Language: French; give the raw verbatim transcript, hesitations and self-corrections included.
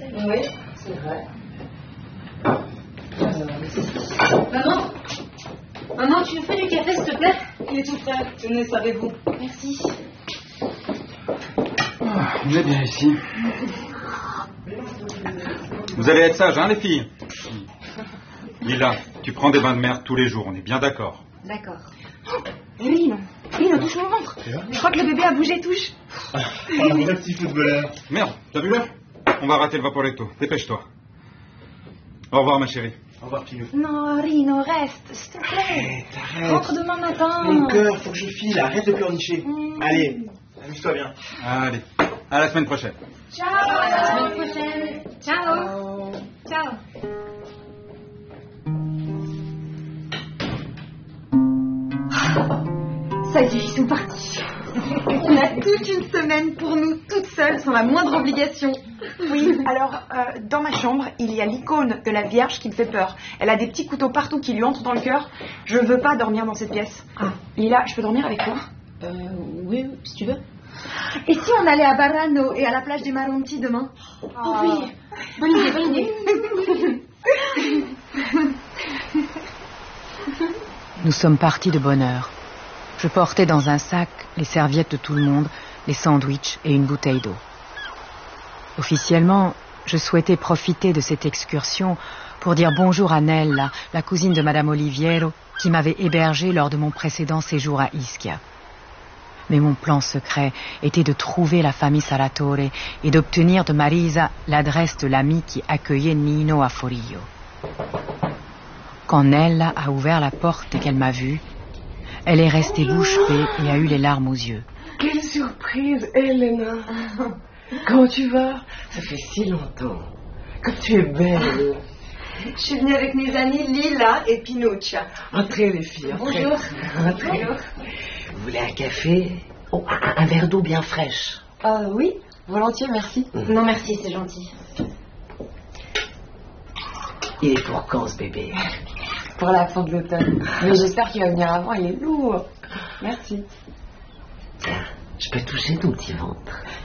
Oui, c'est vrai. Euh, Maman Maman, tu me fais du café, s'il te plaît? Il est tout frais. Tenez, savez-vous. Merci. Ah, on est bien ici. Vous allez être sages, hein, les filles? Lila, tu prends des bains de mer tous les jours, on est bien d'accord. D'accord. Rino, Rino, touche mon ventre. Je crois que le bébé a bougé, touche. Un vrai petit footballeur. Merde, t'as vu l'heure? On va rater le Vaporetto. Dépêche-toi. Au revoir, ma chérie. Au revoir, Pinou. Non, Rino, reste, s'il te plaît. Arrête, arrête. Rentre demain matin. Mon cœur, faut que je file. Arrête de pleurnicher. Mm. Allez, amuse-toi bien. Allez, à la semaine prochaine. Ciao. À la semaine prochaine. Ciao. Ciao. Ça y est, ils sont partis. On a toute une semaine pour nous, toutes seules, sans la moindre obligation. Oui, alors, euh, dans ma chambre, il y a l'icône de la Vierge qui me fait peur. Elle a des petits couteaux partout qui lui entrent dans le cœur. Je veux pas dormir dans cette pièce. Ah. Lila, je peux dormir avec toi? Euh, oui, si tu veux. Et si on allait à Barano et à la plage des Maronti demain? Oh, oh oui, bonne idée, bonne idée. Nous sommes partis de bonne heure. Je portais dans un sac les serviettes de tout le monde, les sandwichs et une bouteille d'eau. Officiellement, je souhaitais profiter de cette excursion pour dire bonjour à Nella, la cousine de Madame Oliviero, qui m'avait hébergée lors de mon précédent séjour à Ischia. Mais mon plan secret était de trouver la famille Saratore et d'obtenir de Marisa l'adresse de l'ami qui accueillait Nino à Forillo. Quand Nella a ouvert la porte et qu'elle m'a vue, elle est restée bouche bée et a eu les larmes aux yeux. Quelle surprise, Elena. Comment tu vas? Ça fait si longtemps. Comme tu es belle. Je suis venue avec mes amis Lila et Pinuccia. Entrez les filles, entrez. Bonjour. Entrez. Bonjour. Vous voulez un café? Oh, un, un verre d'eau bien fraîche. Euh, oui, volontiers, merci. Mmh. Non, merci, c'est gentil. Il est pour quand ce bébé? Pour la fin de l'automne. Mais j'espère qu'il va venir avant, il est lourd. Merci. Tiens, je peux toucher ton petit ventre.